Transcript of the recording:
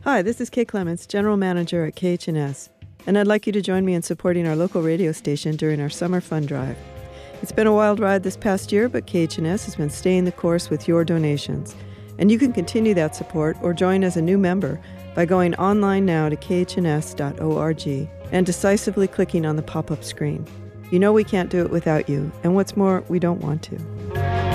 Hi, this is Kay Clements, General Manager at KH&S, and I'd like you to join me in supporting our local radio station during our summer fund drive. It's been a wild ride this past year, but KH&S has been staying the course with your donations. And you can continue that support or join as a new member by going online now to khns.org and decisively clicking on the pop-up screen. You know we can't do it without you, and what's more, we don't want to.